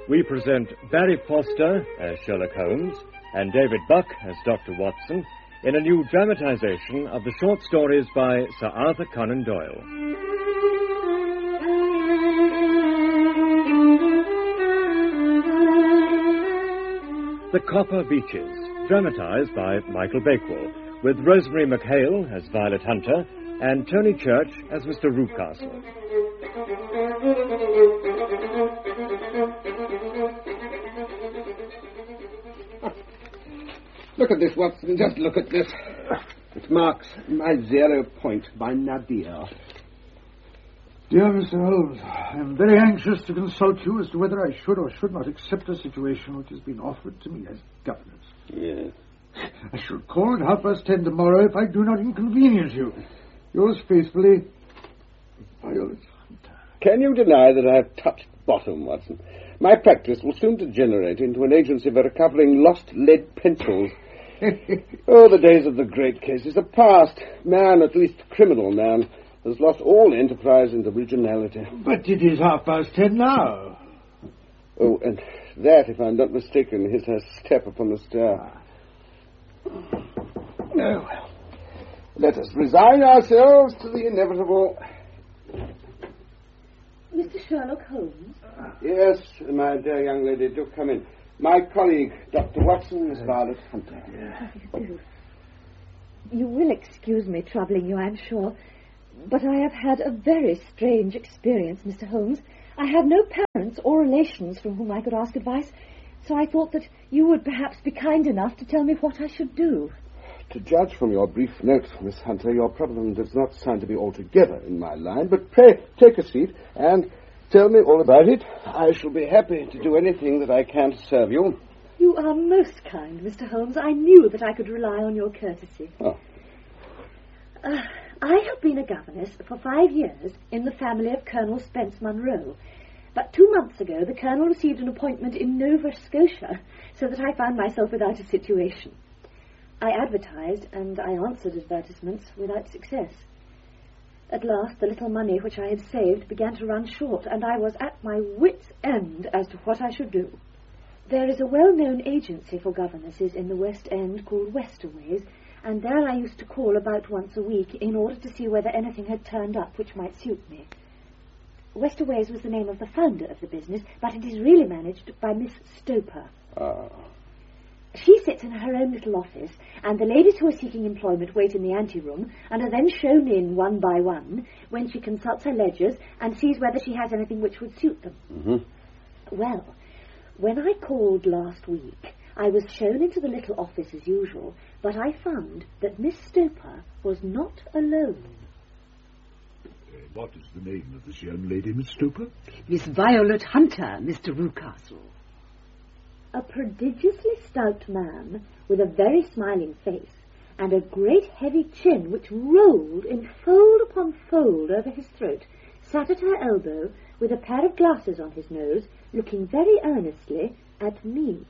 we present Barry Foster as Sherlock Holmes and David Buck as Dr. Watson in a new dramatization of the short stories by Sir Arthur Conan Doyle. The Copper Beeches, dramatized by Michael Bakewell, with Rosemary McHale as Violet Hunter and Tony Church as Mr. Rucastle. Look at this, Watson. Just look at this. It marks my 0 point by Nadir. Dear Mr. Holmes, I am very anxious to consult you as to whether I should or should not accept a situation which has been offered to me as governess. Yes. I shall call at 10:30 tomorrow if I do not inconvenience you. Yours faithfully, Violet Hunter. Can you deny that I have touched bottom, Watson? My practice will soon degenerate into an agency for recovering lost lead pencils. Oh, the days of the great cases are past. Man, at least criminal man, has lost all enterprise and originality. But it is 10:30 now. Oh, and that, if I'm not mistaken, is her step upon the stair. Oh, well. Let us resign ourselves to the inevitable. Mr. Sherlock Holmes? Yes, my dear young lady, do come in. My colleague, Dr. Watson, is Violet Hunter. How do you do? You will excuse me troubling you, I'm sure, but I have had a very strange experience, Mr. Holmes. I have no parents or relations from whom I could ask advice, so I thought that you would perhaps be kind enough to tell me what I should do. To judge from your brief note, Miss Hunter, your problem does not sound to be altogether in my line, but pray take a seat and tell me all about it. I shall be happy to do anything that I can to serve you. You are most kind, Mr. Holmes. I knew that I could rely on your courtesy. Oh. I have been a governess for 5 years in the family of Colonel Spence Munro. But 2 months ago, the Colonel received an appointment in Nova Scotia, so that I found myself without a situation. I advertised, and I answered advertisements without success. At last, the little money which I had saved began to run short, and I was at my wit's end as to what I should do. There is a well-known agency for governesses in the West End called Westerways, and there I used to call about once a week in order to see whether anything had turned up which might suit me. Westerways was the name of the founder of the business, but it is really managed by Miss Stoper. She sits in her own little office, and the ladies who are seeking employment wait in the anteroom and are then shown in one by one when she consults her ledgers and sees whether she has anything which would suit them. Mm-hmm. Well, when I called last week, I was shown into the little office as usual, but I found that Miss Stoper was not alone. What is the name of this young lady, Miss Stoper? Miss Violet Hunter, Mr. Rucastle. A prodigiously stout man with a very smiling face and a great heavy chin which rolled in fold upon fold over his throat, sat at her elbow with a pair of glasses on his nose, looking very earnestly at me.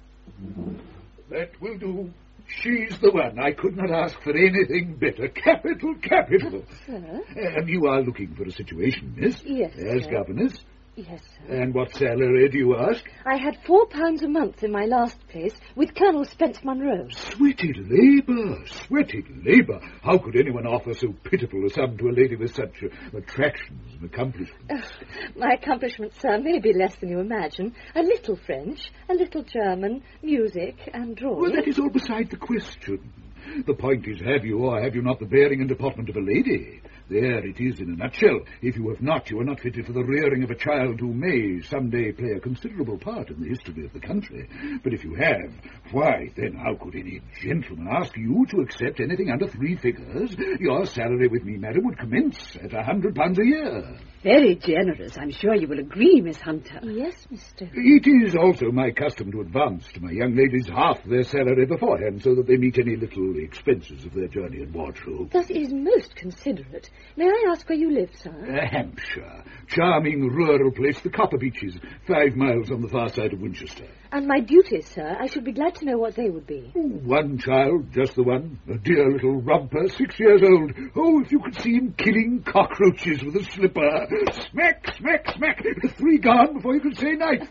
That will do. She's the one. I could not ask for anything better. Capital, capital. Sir? And you are looking for a situation, miss? Yes, as sir. governess? Yes, sir. And what salary do you ask? I had £4 a month in my last place with Colonel Spence Munro. Sweaty labour, sweaty labour. How could anyone offer so pitiful a sum to a lady with such attractions and accomplishments? My accomplishments, sir, may be less than you imagine. A little French, a little German, music and drawing. Well, that is all beside the question. The point is, have you or have you not the bearing and deportment of a lady? There it is in a nutshell. If you have not, you are not fitted for the rearing of a child who may someday play a considerable part in the history of the country. But if you have, why, then how could any gentleman ask you to accept anything under 3 figures? Your salary with me, madam, would commence at £100 a year. Very generous. I'm sure you will agree, Miss Hunter. Yes, Mr. It is also my custom to advance to my young ladies half their salary beforehand, so that they meet any little expenses of their journey and wardrobe. That is most considerate. May I ask where you live, sir? Hampshire. Charming rural place, the Copper Beeches, 5 miles on the far side of Winchester. And my duties, sir, I should be glad to know what they would be. One child, just the one. A dear little romper, 6 years old. Oh, if you could see him killing cockroaches with a slipper. Smack, smack, smack. 3 gone before you could say knife.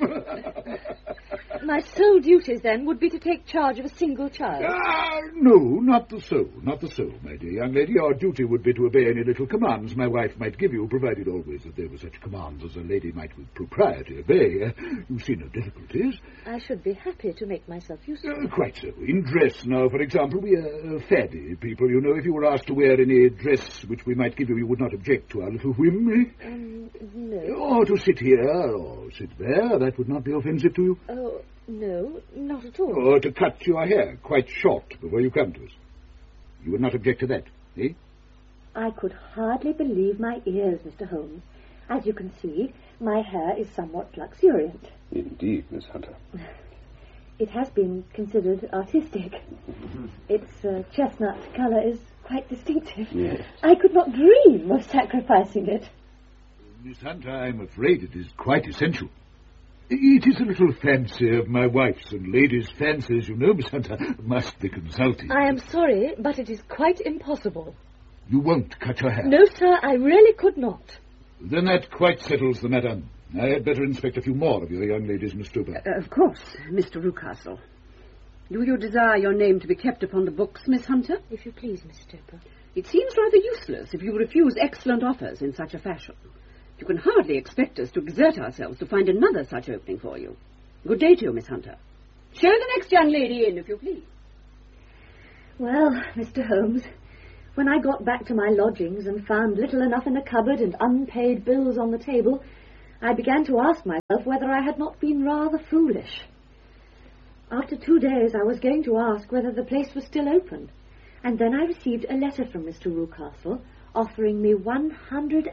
My sole duties, then, would be to take charge of a single child. No, not the soul, my dear young lady. Your duty would be to obey any little commands my wife might give you, provided always that they were such commands as a lady might with propriety obey. You see no difficulties. I should be happy to make myself useful. Quite so. In dress, now, for example, we are faddy people. You know, if you were asked to wear any dress which we might give you, you would not object to our little whim, eh? No. Or to sit here, or sit there, that would not be offensive to you. Oh, no, not at all. Or to cut your hair quite short before you come to us. You would not object to that, eh? I could hardly believe my ears, Mr. Holmes. As you can see, my hair is somewhat luxuriant. Indeed, Miss Hunter. It has been considered artistic. Its chestnut colour is quite distinctive. Yes. I could not dream of sacrificing it. Miss Hunter, I'm afraid it is quite essential. It is a little fancy of my wife's, and ladies' fancies, you know, Miss Hunter, must be consulted. I am sorry, but it is quite impossible. You won't cut your hair? No, sir, I really could not. Then that quite settles the matter. I had better inspect a few more of your young ladies, Miss Stoper. Of course, Mr. Rucastle. Do you desire your name to be kept upon the books, Miss Hunter? If you please, Miss Stoper. It seems rather useless if you refuse excellent offers in such a fashion. You can hardly expect us to exert ourselves to find another such opening for you. Good day to you, Miss Hunter. Show the next young lady in, if you please. Well, Mr. Holmes, when I got back to my lodgings and found little enough in the cupboard and unpaid bills on the table, I began to ask myself whether I had not been rather foolish. After 2 days, I was going to ask whether the place was still open, and then I received a letter from Mr. Rucastle offering me £120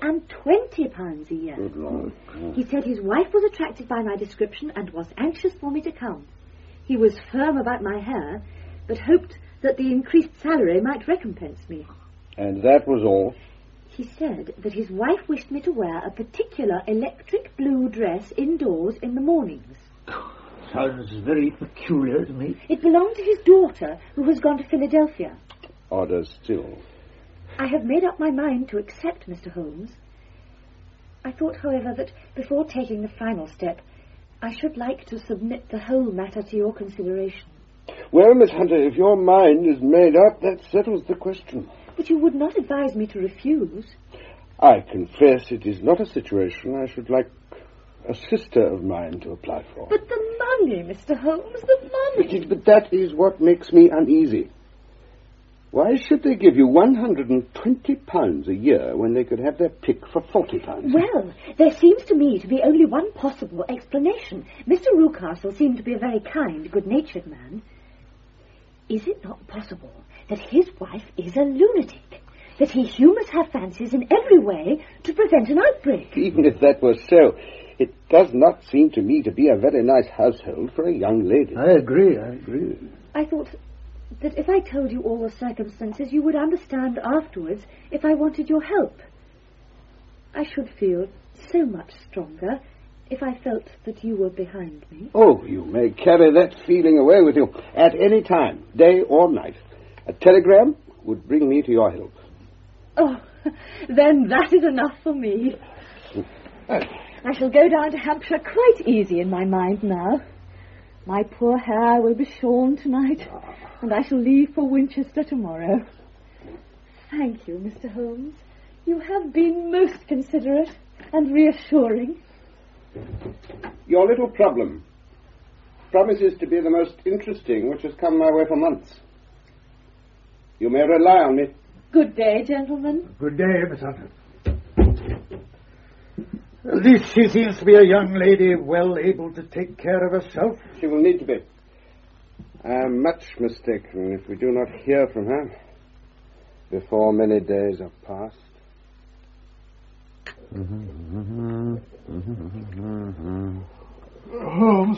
a year. Good Lord. He said his wife was attracted by my description and was anxious for me to come. He was firm about my hair, but hoped that the increased salary might recompense me. And that was all? He said that his wife wished me to wear a particular electric blue dress indoors in the mornings. Sounds very peculiar to me. It belonged to his daughter, who has gone to Philadelphia. Odder still. I have made up my mind to accept, Mr. Holmes. I thought, however, that before taking the final step, I should like to submit the whole matter to your consideration. Well, Miss Hunter, if your mind is made up, that settles the question. But you would not advise me to refuse. I confess it is not a situation I should like a sister of mine to apply for. But the money, Mr. Holmes, the money. But that is what makes me uneasy. Why should they give you £120 a year when they could have their pick for £40? Well, there seems to me to be only one possible explanation. Mr. Rucastle seemed to be a very kind, good-natured man. Is it not possible that his wife is a lunatic? That he humours her fancies in every way to prevent an outbreak? Even if that were so, it does not seem to me to be a very nice household for a young lady. I agree. I thought that if I told you all the circumstances, you would understand afterwards if I wanted your help. I should feel so much stronger if I felt that you were behind me. Oh, you may carry that feeling away with you at any time, day or night. A telegram would bring me to your help. Oh, then that is enough for me. I shall go down to Hampshire quite easy in my mind now. My poor hair will be shorn tonight, and I shall leave for Winchester tomorrow. Thank you, Mr. Holmes. You have been most considerate and reassuring. Your little problem promises to be the most interesting which has come my way for months. You may rely on me. Good day, gentlemen. Good day, Miss Hunter. At least she seems to be a young lady well able to take care of herself. She will need to be. I am much mistaken if we do not hear from her before many days are past. Holmes,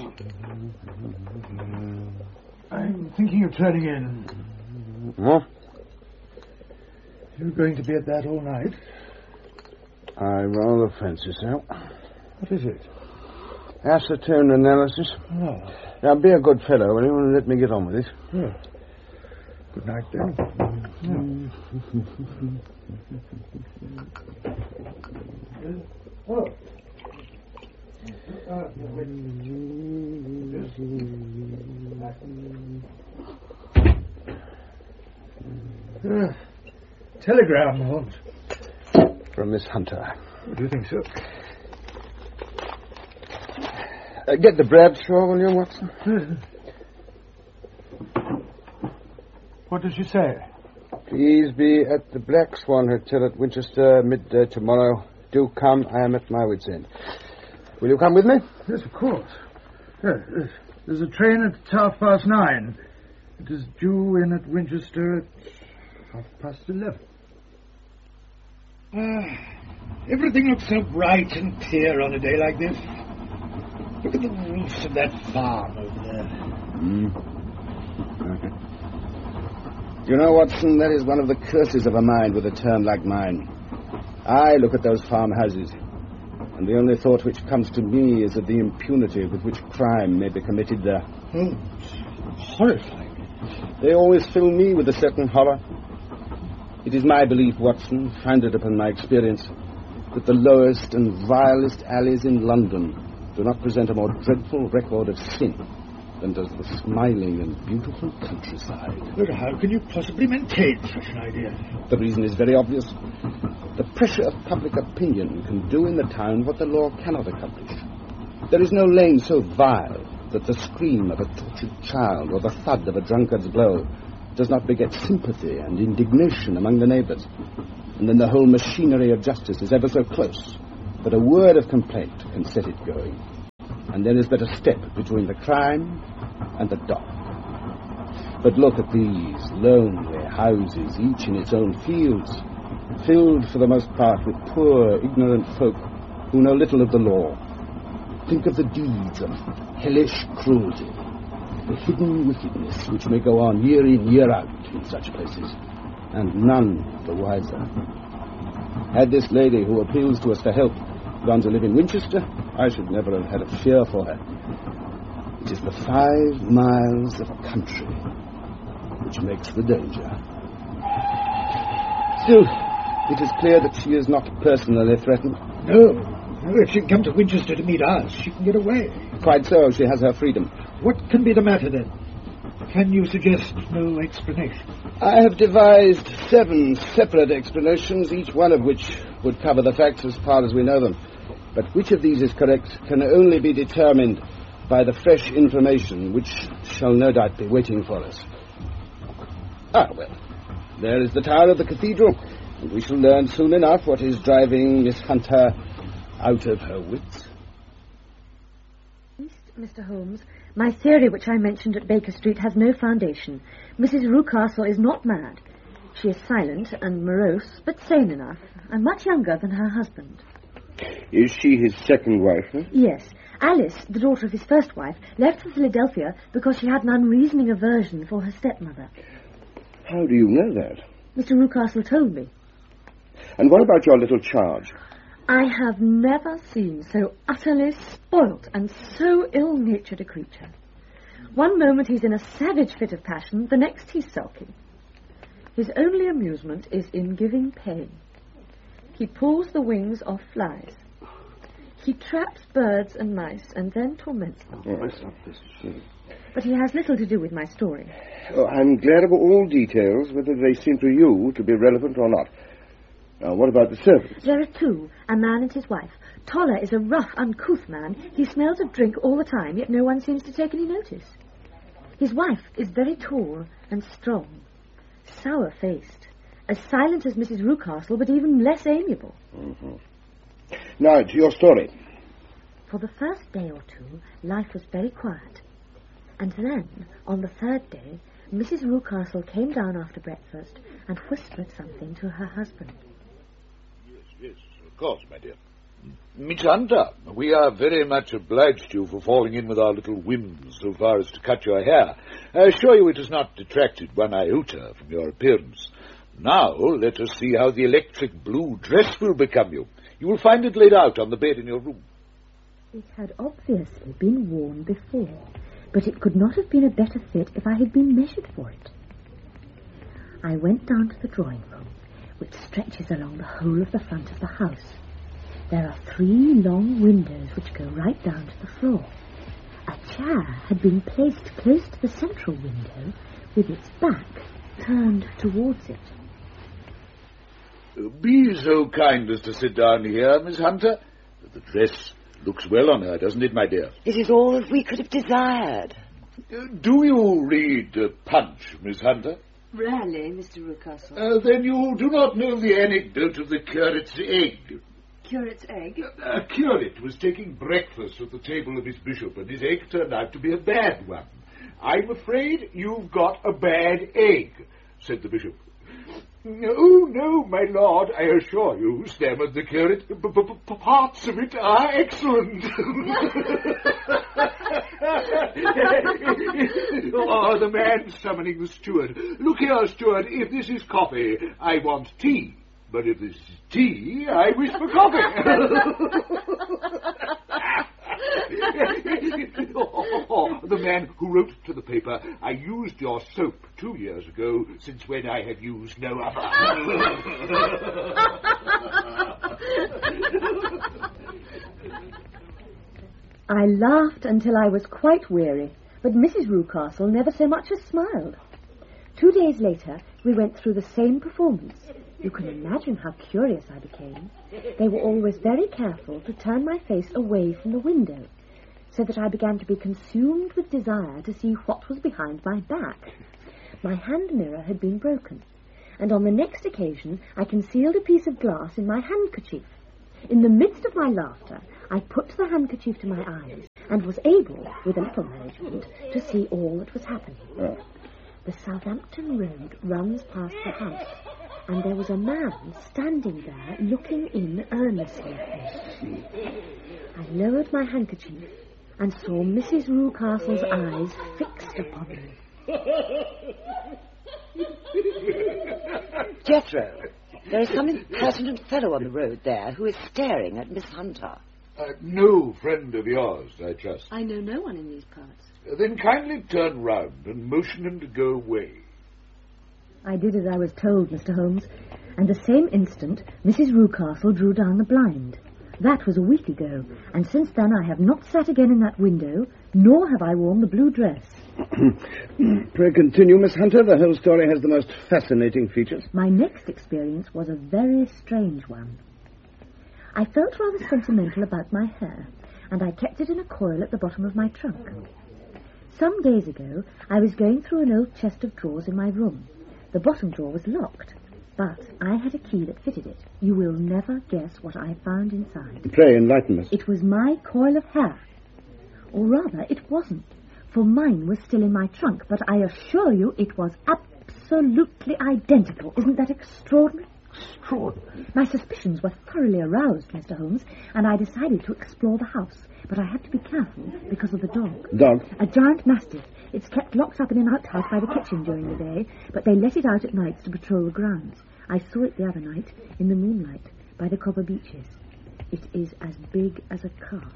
I'm thinking of turning in. Huh? You're going to be at that all night? I rather fancy so. What is it? Acetone analysis. Oh. Now, be a good fellow, will you, and let me get on with it? Yeah. Good night, then. Oh. Telegram, Holmes. From Miss Hunter. Do you think so? Get the Bradshaw, will you, Watson? What does she say? Please be at the Black Swan Hotel at Winchester midday tomorrow. Do come. I am at my wit's end. Will you come with me? Yes, of course. There's a train at 9:30. It is due in at Winchester at 11:30. Everything looks so bright and clear on a day like this. Look at the roofs of that farm over there. You know, Watson, that is one of the curses of a mind with a turn like mine. I look at those farmhouses, and the only thought which comes to me is of the impunity with which crime may be committed there. Oh, it's horrifying. They always fill me with a certain horror. It is my belief, Watson, founded upon my experience, that the lowest and vilest alleys in London do not present a more dreadful record of sin than does the smiling and beautiful countryside. But how can you possibly maintain such an idea? The reason is very obvious. The pressure of public opinion can do in the town what the law cannot accomplish. There is no lane so vile that the scream of a tortured child or the thud of a drunkard's blow does not beget sympathy and indignation among the neighbours. And then the whole machinery of justice is ever so close that a word of complaint can set it going. And there is but a step between the crime and the dock. But look at these lonely houses, each in its own fields, filled for the most part with poor, ignorant folk who know little of the law. Think of the deeds of hellish cruelty, the hidden wickedness which may go on year in, year out in such places, and none the wiser. Had this lady who appeals to us for help gone to live in Winchester, I should never have had a fear for her. It is the 5 miles of country which makes the danger. Still, it is clear that she is not personally threatened. No. If she can come to Winchester to meet us, she can get away. Quite so. She has her freedom. What can be the matter, then? Can you suggest no explanation? I have devised 7 separate explanations, each one of which would cover the facts as far as we know them. But which of these is correct can only be determined by the fresh information which shall no doubt be waiting for us. Ah, well, there is the tower of the cathedral, and we shall learn soon enough what is driving Miss Hunter out of her wits. Mr. Holmes, my theory which I mentioned at Baker Street has no foundation. Mrs. Rucastle is not mad. She is silent and morose, but sane enough, and much younger than her husband. Is she his second wife, huh? Yes. Alice, the daughter of his first wife, left for Philadelphia because she had an unreasoning aversion for her stepmother. How do you know that? Mr. Rucastle told me. And what about your little charge? I have never seen so utterly spoilt and so ill-natured a creature. One moment he's in a savage fit of passion, the next he's sulky. His only amusement is in giving pain. He pulls the wings off flies. He traps birds and mice and then torments them. But he has little to do with my story. Oh, I'm glad of all details, whether they seem to you to be relevant or not. Now, what about the servants? There are 2, a man and his wife. Toller is a rough, uncouth man. He smells of drink all the time, yet no one seems to take any notice. His wife is very tall and strong, sour-faced, as silent as Mrs. Rucastle, but even less amiable. Mm-hmm. Now, to your story. For the first day or 2, life was very quiet. And then, on the 3rd day, Mrs. Rucastle came down after breakfast and whispered something to her husband. Yes, of course, my dear. Miss Hunter, we are very much obliged to you for falling in with our little whims so far as to cut your hair. I assure you it has not detracted one iota from your appearance. Now, let us see how the electric blue dress will become you. You will find it laid out on the bed in your room. It had obviously been worn before, but it could not have been a better fit if I had been measured for it. I went down to the drawing room, which stretches along the whole of the front of the house. There are 3 long windows which go right down to the floor. A chair had been placed close to the central window, with its back turned towards it. Be so kind as to sit down here, Miss Hunter. The dress looks well on her, doesn't it, my dear? It is all that we could have desired. Do you read Punch, Miss Hunter? Rarely, Mr. Rucastle. Then you do not know the anecdote of the curate's egg. Curate's egg? A curate was taking breakfast at the table of his bishop, and his egg turned out to be a bad one. "I'm afraid you've got a bad egg," said the bishop. "Oh, no, my lord, I assure you," stammered the curate. "Parts of it are excellent." Oh, the man summoning the steward. "Look here, steward, if this is coffee, I want tea. But if this is tea, I wish for coffee." The man who wrote to the paper, "I used your soap 2 years ago, since when I have used no other." I laughed until I was quite weary, but Mrs. Rucastle never so much as smiled. 2 days later, we went through the same performance. You can imagine how curious I became. They were always very careful to turn my face away from the window, so that I began to be consumed with desire to see what was behind my back. My hand mirror had been broken, and on the next occasion I concealed a piece of glass in my handkerchief. In the midst of my laughter, I put the handkerchief to my eyes and was able, with a little management, to see all that was happening. The Southampton Road runs past the house, and there was a man standing there looking in earnestly at me. I lowered my handkerchief and saw Mrs. Rucastle's eyes fixed upon me. Jethro, there is some impertinent fellow on the road there who is staring at Miss Hunter. No friend of yours, I trust. I know no one in these parts. Then kindly turn round and motion him to go away. I did as I was told, Mr. Holmes, and the same instant Mrs. Rucastle drew down the blind. That was a week ago, and since then I have not sat again in that window, nor have I worn the blue dress. Pray continue, Miss Hunter. The whole story has the most fascinating features. My next experience was a very strange one. I felt rather sentimental about my hair, and I kept it in a coil at the bottom of my trunk. Some days ago, I was going through an old chest of drawers in my room. The bottom drawer was locked, but I had a key that fitted it. You will never guess what I found inside. Pray enlighten us. It was my coil of hair. Or rather, it wasn't, for mine was still in my trunk, but I assure you it was absolutely identical. Isn't that extraordinary? Extraordinary. My suspicions were thoroughly aroused, Mr. Holmes, and I decided to explore the house, but I had to be careful because of the dog. Dog? A giant mastiff. It's kept locked up in an outhouse by the kitchen during the day, but they let it out at nights to patrol the grounds. I saw it the other night, in the moonlight, by the Copper Beeches. It is as big as a calf.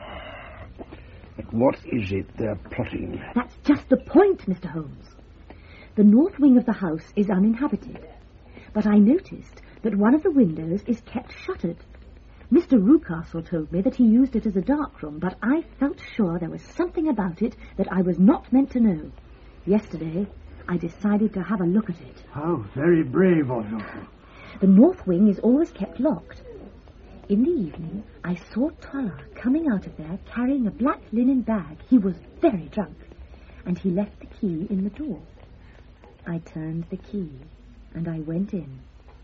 But what is it they're plotting? That's just the point, Mr. Holmes. The north wing of the house is uninhabited, but I noticed that one of the windows is kept shuttered. Mr. Rucastle told me that he used it as a dark room, but I felt sure there was something about it that I was not meant to know. Yesterday, I decided to have a look at it. How very brave of you. The north wing is always kept locked. In the evening, I saw Toller coming out of there carrying a black linen bag. He was very drunk, and he left the key in the door. I turned the key, and I went in.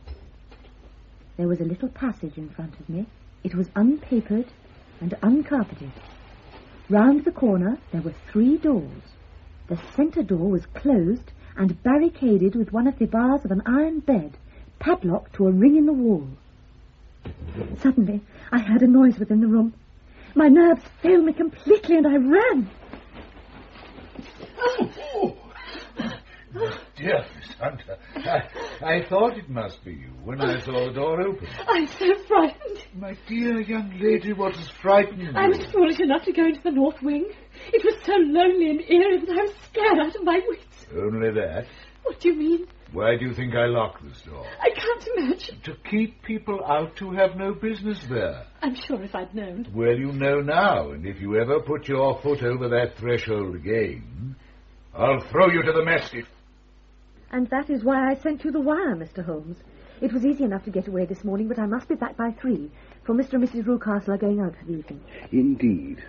There was a little passage in front of me. It was unpapered and uncarpeted. Round the corner there were 3 doors. The centre door was closed and barricaded with one of the bars of an iron bed, padlocked to a ring in the wall. Suddenly, I heard a noise within the room. My nerves failed me completely, and I ran. Dear Miss Hunter, I thought it must be you when I saw the door open. I'm so frightened. My dear young lady, what has frightened you? I was foolish enough to go into the north wing. It was so lonely and eerie that I was scared out of my wits. Only that? What do you mean? Why do you think I locked this door? I can't imagine. To keep people out who have no business there. I'm sure if I'd known. Well, you know now, and if you ever put your foot over that threshold again, I'll throw you to the mastiff. And that is why I sent you the wire, Mr. Holmes. It was easy enough to get away this morning, but I must be back by 3, for Mr. and Mrs. Rucastle are going out for the evening. Indeed.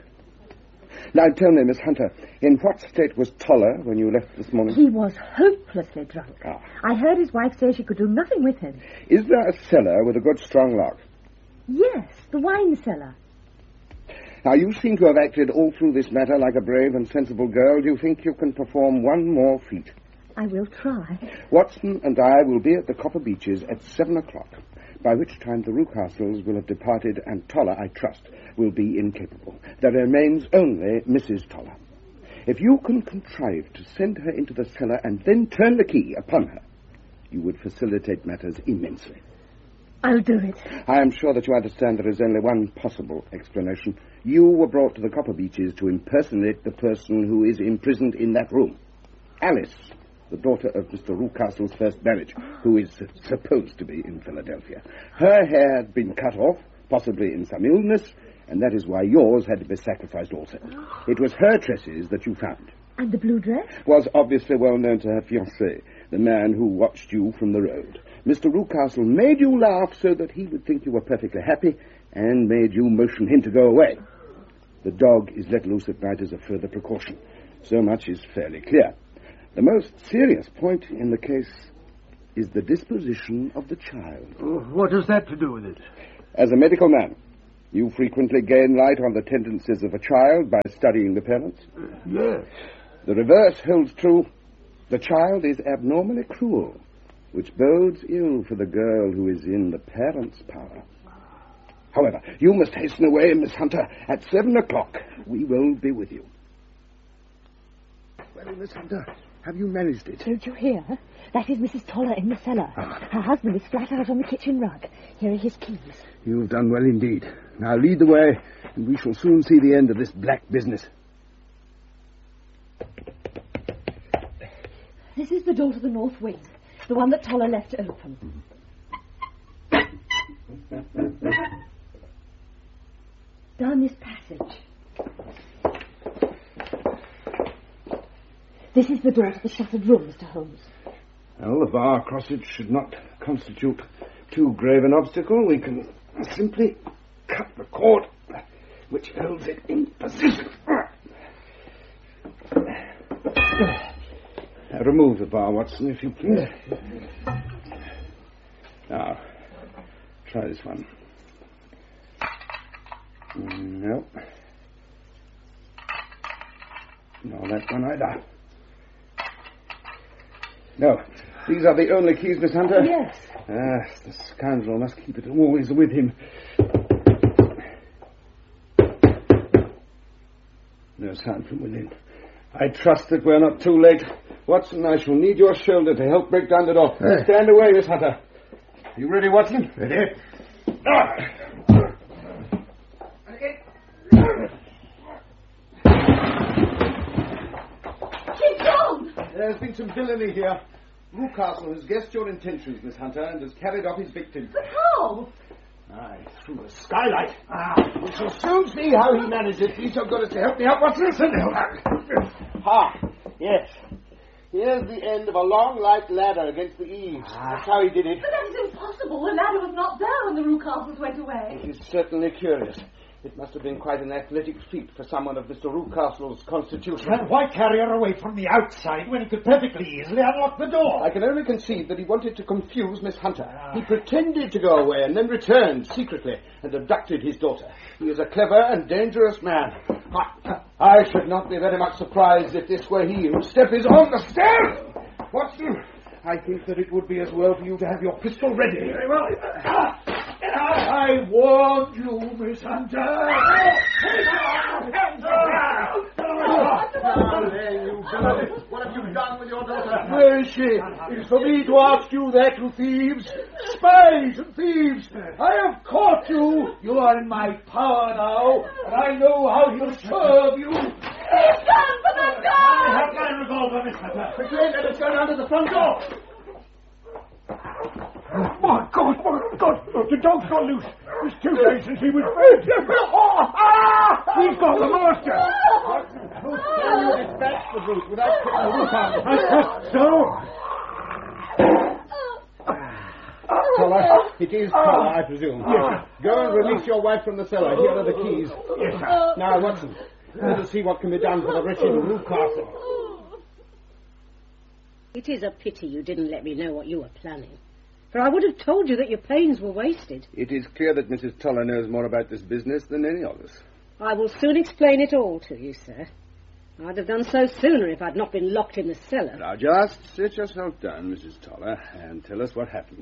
Now tell me, Miss Hunter, in what state was Toller when you left this morning? He was hopelessly drunk. Ah. I heard his wife say she could do nothing with him. Is there a cellar with a good strong lock? Yes, the wine cellar. Now, you seem to have acted all through this matter like a brave and sensible girl. Do you think you can perform one more feat? I will try. Watson and I will be at the Copper Beeches at 7 o'clock, by which time the Rucastles will have departed and Toller, I trust, will be incapable. There remains only Mrs. Toller. If you can contrive to send her into the cellar and then turn the key upon her, you would facilitate matters immensely. I'll do it. I am sure that you understand there is only one possible explanation. You were brought to the Copper Beeches to impersonate the person who is imprisoned in that room. Alice, the daughter of Mr. Rucastle's first marriage, who is supposed to be in Philadelphia. Her hair had been cut off, possibly in some illness, and that is why yours had to be sacrificed also. It was her tresses that you found. And the blue dress? Was obviously well known to her fiancé, the man who watched you from the road. Mr. Rucastle made you laugh so that he would think you were perfectly happy and made you motion him to go away. The dog is let loose at night as a further precaution. So much is fairly clear. The most serious point in the case is the disposition of the child. What has that to do with it? As a medical man, you frequently gain light on the tendencies of a child by studying the parents. Yes. The reverse holds true. The child is abnormally cruel, which bodes ill for the girl who is in the parents' power. However, you must hasten away, Miss Hunter. At 7 o'clock, we will be with you. Well, Miss Hunter, have you managed it? Don't you hear? That is Mrs. Toller in the cellar. Her husband is flat out on the kitchen rug. Here are his keys. You've done well indeed. Now lead the way, and we shall soon see the end of this black business. This is the door to the north wing, the one that Toller left open. Down this passage. This is the door to the shuttered room, Mr. Holmes. Well, the bar across it should not constitute too grave an obstacle. We can simply cut the cord which holds it in position. Remove the bar, Watson, if you please. Now, try this one. No. No, that one either. No, these are the only keys, Miss Hunter. Yes. The scoundrel must keep it always with him. No sound from within. I trust that we're not too late. Watson, I shall need your shoulder to help break down the door. Stand away, Miss Hunter. You ready, Watson? Ready. She's gone! There's been some villainy here. Rucastle has guessed your intentions, Miss Hunter, and has carried off his victim. But how? Aye, through the skylight. We shall soon see how he managed it. Be so good as to help me out, Watson. Yes. Here's the end of a long, light ladder against the eaves. That's how he did it. But that is impossible. The ladder was not there when the Rucastles went away. It is certainly curious. It must have been quite an athletic feat for someone of Mr. Rucastle's constitution. Then why carry her away from the outside when he could perfectly easily unlock the door? I can only conceive that he wanted to confuse Miss Hunter. He pretended to go away and then returned secretly and abducted his daughter. He is a clever and dangerous man. I should not be very much surprised if this were he whose step is on the stairs. Watson, I think that it would be as well for you to have your pistol ready. Very well. I warned you, Miss Hunter. Now then, you villain, what have you done? on with your daughter? Where is she? It is for me to ask you that, you thieves. Spies and thieves. I have caught you. You are in my power now, and I know how to serve you. Please come for the gun! I have my revolver, Miss Hunter. Quickly, let us go down to the front door. My God, the dog's got loose. It's 2 days since he was fed. He's got the master. Can you dispatch the brute without putting the roof on? I trust so. Toller, it is Toller, I presume. Yes, sir. Go and release your wife from the cellar. Here are the keys. Yes, sir. Now, Watson, let us see what can be done for the wretched Rucastle. It is a pity you didn't let me know what you were planning. For I would have told you that your pains were wasted. It is clear that Mrs. Toller knows more about this business than any of us. I will soon explain it all to you, sir. I'd have done so sooner if I'd not been locked in the cellar. Now, just sit yourself down, Mrs. Toller, and tell us what happened.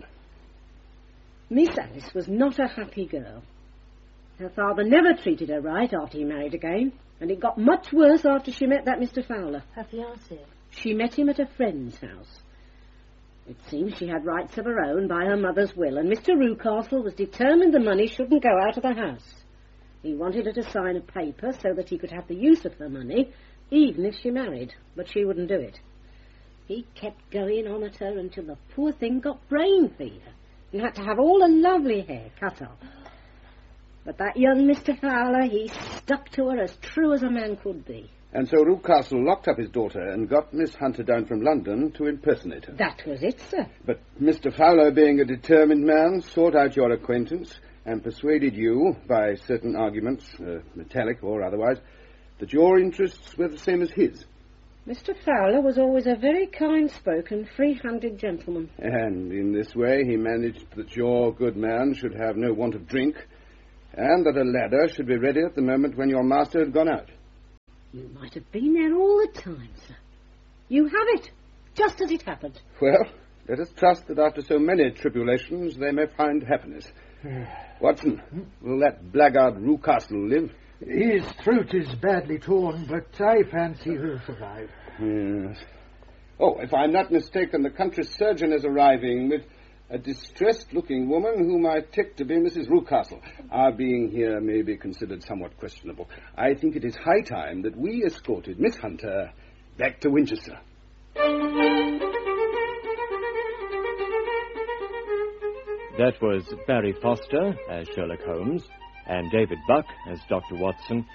Miss Alice was not a happy girl. Her father never treated her right after he married again, and it got much worse after she met that Mr. Fowler. Her fiancé. She met him at a friend's house. It seems she had rights of her own by her mother's will, and Mr. Rucastle was determined the money shouldn't go out of the house. He wanted her to sign a paper so that he could have the use of her money, even if she married, but she wouldn't do it. He kept going on at her until the poor thing got brain fever and had to have all her lovely hair cut off. But that young Mr. Fowler, he stuck to her as true as a man could be. And so Rucastle locked up his daughter and got Miss Hunter down from London to impersonate her. That was it, sir. But Mr. Fowler, being a determined man, sought out your acquaintance and persuaded you, by certain arguments, metallic or otherwise, that your interests were the same as his. Mr. Fowler was always a very kind-spoken, free-handed gentleman. And in this way he managed that your good man should have no want of drink, and that a ladder should be ready at the moment when your master had gone out. You might have been there all the time, sir. You have it, just as it happened. Well, let us trust that after so many tribulations they may find happiness. Watson, will that blackguard Rucastle live? His throat is badly torn, but I fancy he'll survive. Yes. Oh, if I'm not mistaken, the country surgeon is arriving with a distressed-looking woman whom I take to be Mrs. Rucastle. Our being here may be considered somewhat questionable. I think it is high time that we escorted Miss Hunter back to Winchester. That was Barry Foster as Sherlock Holmes and David Buck as Dr. Watson,